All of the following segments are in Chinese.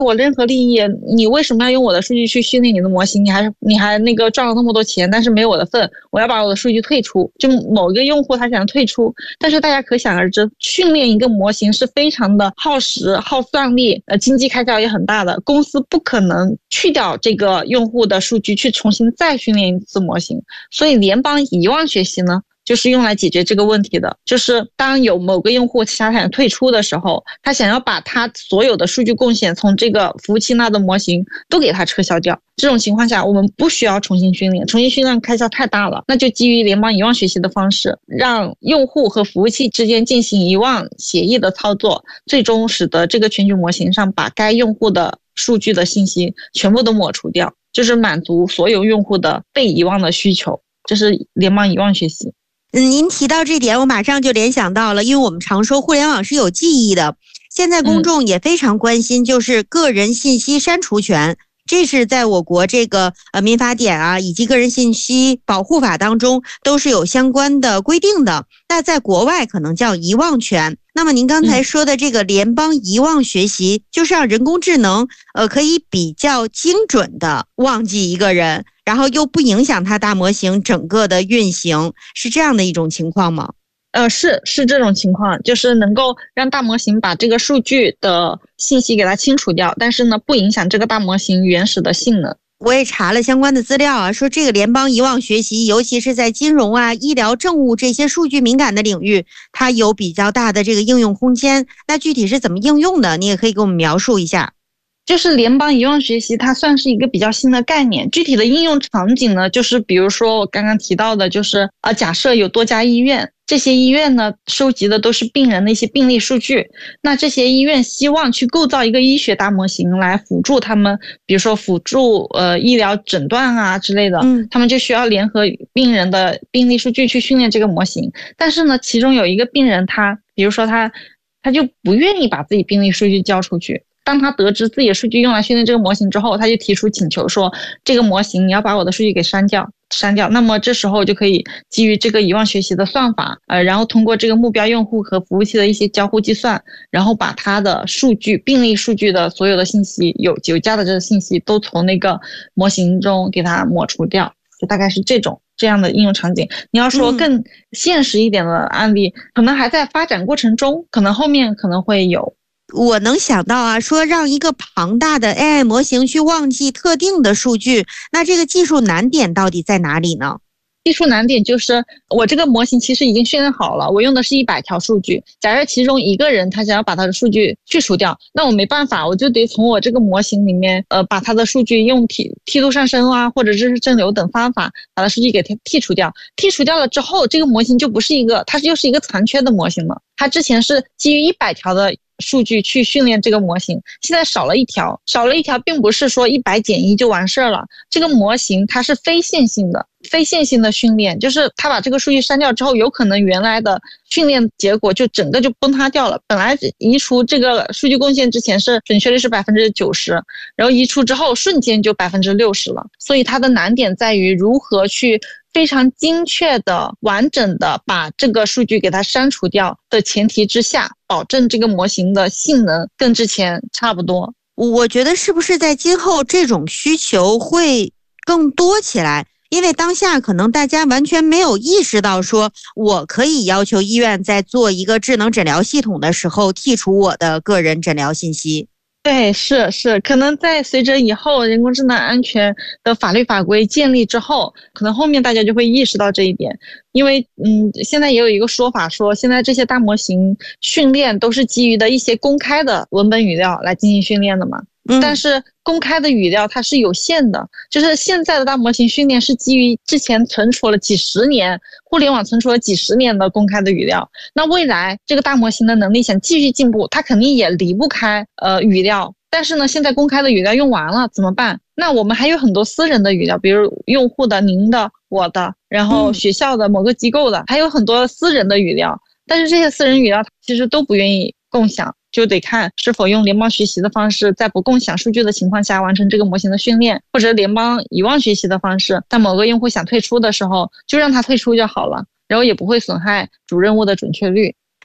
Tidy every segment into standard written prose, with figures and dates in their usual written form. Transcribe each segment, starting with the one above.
我任何利益，你为什么要用我的数据去训练你的模型？你还那个赚了那么多钱，但是没有我的份，我要把我的数据退出。就某一个用户他想退出，但是大家可想而知，训练一个模型是非常的耗时、耗算力，经济开销也很大的。公司不可能去掉这个用户的数据去重新再训练一次模型，所以联邦遗忘学习呢，就是用来解决这个问题的。就是当有某个用户他想退出的时候，他想要把他所有的数据贡献从这个服务器那的模型都给他撤销掉，这种情况下我们不需要重新训练，重新训练开销太大了，那就基于联邦遗忘学习的方式，让用户和服务器之间进行遗忘协议的操作，最终使得这个全局模型上把该用户的数据的信息全部都抹除掉，就是满足所有用户的被遗忘的需求，这是联邦遗忘学习。 您提到这点，我马上就联想到了，因为我们常说互联网是有记忆的，现在公众也非常关心，就是个人信息删除权。这是在我国这个民法典啊，以及个人信息保护法当中都是有相关的规定的。那在国外可能叫遗忘权。那么您刚才说的这个联邦遗忘学习，就是让人工智能可以比较精准的忘记一个人，然后又不影响它大模型整个的运行，是这样的一种情况吗？ 是这种情况，就是能够让大模型把这个数据的信息给它清除掉，但是呢，不影响这个大模型原始的性能。 我也查了相关的资料啊，说这个联邦遗忘学习，尤其是在金融啊、医疗、政务这些数据敏感的领域，它有比较大的这个应用空间。那具体是怎么应用的？你也可以给我们描述一下。 就是联邦遗忘学习，它算是一个比较新的概念。具体的应用场景呢，就是比如说我刚刚提到的，就是假设有多家医院，这些医院呢收集的都是病人的一些病例数据，那这些医院希望去构造一个医学大模型来辅助他们，比如说辅助医疗诊断啊之类的，他们就需要联合病人的病例数据去训练这个模型。但是呢，其中有一个病人比如说他就不愿意把自己病例数据交出去。当他得知自己的数据用来训练这个模型之后，他就提出请求说，这个模型你要把我的数据给删掉。那么这时候就可以基于这个遗忘学习的算法，然后通过这个目标用户和服务器的一些交互计算，然后把他的数据、病例数据的所有的信息、有价的这个信息都从那个模型中给它抹除掉，就大概是这样的应用场景。你要说更现实一点的案例，可能还在发展过程中，可能后面可能会有。 我能想到啊，说让一个庞大的 AI 模型去忘记特定的数据，那这个技术难点到底在哪里呢？ 技术难点就是我这个模型其实已经训练好了，我用的是100条数据，假如其中一个人他想要把他的数据去除掉，那我没办法，我就得从我这个模型里面把他的数据用梯度上升啊，或者是正流等方法把他数据给剔除掉。剔除掉了之后，这个模型就不是它就是一个残缺的模型了。它之前是基于100条的数据去训练这个模型，现在少了一条并不是说100减1就完事了，这个模型它是非线性的训练，就是它把这个数据删掉之后，有可能原来的训练结果就整个就崩塌掉了。本来移除这个数据贡献之前是准确率是90%，然后移除之后瞬间就60%了。所以它的难点在于如何去非常精确的、完整的把这个数据给它删除掉的前提之下，保证这个模型的性能跟之前差不多。 我觉得是不是在今后这种需求会更多起来？因为当下可能大家完全没有意识到说我可以要求医院在做一个智能诊疗系统的时候剔除我的个人诊疗信息。 对，是，可能在随着以后人工智能安全的法律法规建立之后，可能后面大家就会意识到这一点。因为现在也有一个说法说，现在这些大模型训练都是基于的一些公开的文本语料来进行训练的嘛。但是公开的语料它是有限的，就是现在的大模型训练是基于之前存储了几十年，互联网存储了几十年的公开的语料。那未来这个大模型的能力想继续进步，它肯定也离不开语料。但是呢，现在公开的语料用完了怎么办？那我们还有很多私人的语料，比如用户的、您的、我的，然后学校的、某个机构的，还有很多私人的语料。但是这些私人语料其实都不愿意共享，就得看是否用联邦学习的方式，在不共享数据的情况下完成这个模型的训练，或者联邦遗忘学习的方式，在某个用户想退出的时候就让他退出就好了，然后也不会损害主任务的准确率。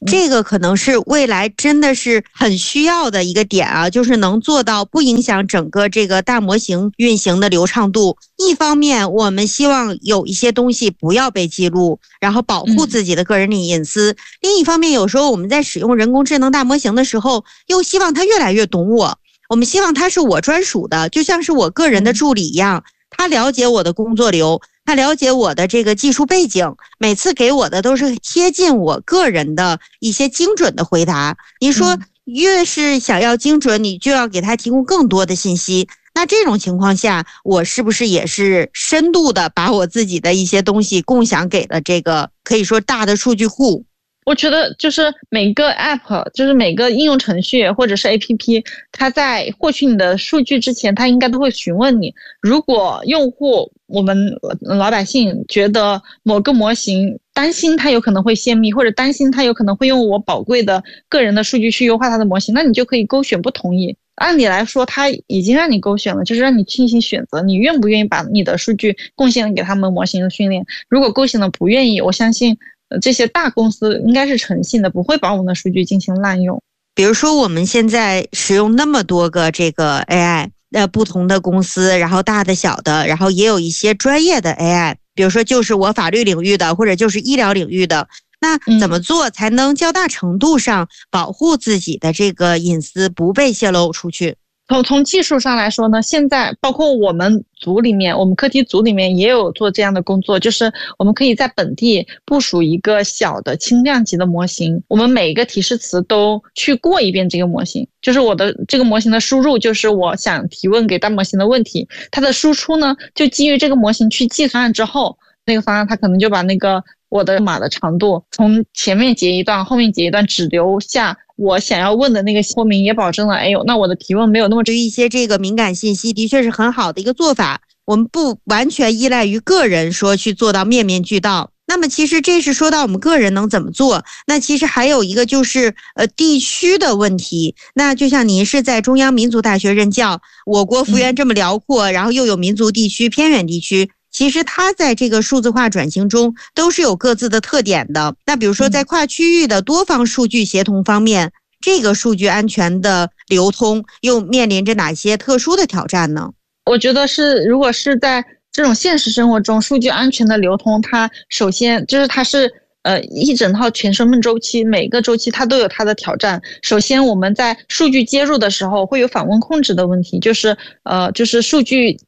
这个可能是未来真的是很需要的一个点啊，就是能做到不影响整个这个大模型运行的流畅度。一方面我们希望有一些东西不要被记录，然后保护自己的个人隐私，另一方面有时候我们在使用人工智能大模型的时候，又希望它越来越懂我们希望它是我专属的，就像是我个人的助理一样，他了解我的工作流，他了解我的这个技术背景，每次给我的都是贴近我个人的一些精准的回答。你说越是想要精准，你就要给他提供更多的信息。那这种情况下，我是不是也是深度的把我自己的一些东西共享给了这个可以说大的数据库？ 我觉得就是每个 app， 就是每个应用程序或者是 app， 它在获取你的数据之前，它应该都会询问你。如果用户我们老百姓觉得某个模型担心它有可能会泄密，或者担心它有可能会用我宝贵的个人的数据去优化它的模型，那你就可以勾选不同意。按理来说，它已经让你勾选了，就是让你进行选择，你愿不愿意把你的数据贡献给他们模型的训练。如果勾选了不愿意，我相信这些大公司应该是诚信的，不会把我们的数据进行滥用。 比如说我们现在使用那么多个这个 AI，不同的公司，然后大的小的，然后也有一些专业的 AI， 比如说就是我法律领域的，或者就是医疗领域的，那怎么做才能较大程度上保护自己的这个隐私不被泄露出去？ 从技术上来说呢，现在包括我们组里面，我们课题组里面也有做这样的工作，就是我们可以在本地部署一个小的轻量级的模型，我们每一个提示词都去过一遍这个模型，就是我的这个模型的输入就是我想提问给大模型的问题，它的输出呢就基于这个模型去计算之后，那个方案它可能就把那个我的码的长度从前面截一段后面截一段，只留下我想要问的那个说明，也保证了那我的提问没有那么对于一些这个敏感信息的确是很好的一个做法，我们不完全依赖于个人说去做到面面俱到。那么其实这是说到我们个人能怎么做，那其实还有一个就是地区的问题。那就像您是在中央民族大学任教，我国幅员这么辽阔，然后又有民族地区、偏远地区，其实它在这个数字化转型中都是有各自的特点的。那比如说在跨区域的多方数据协同方面，这个数据安全的流通又面临着哪些特殊的挑战呢？ 我觉得如果是在这种现实生活中，数据安全的流通，它首先就是它是一整套全生命周期，每个周期它都有它的挑战。首先我们在数据接入的时候会有访问控制的问题，就是数据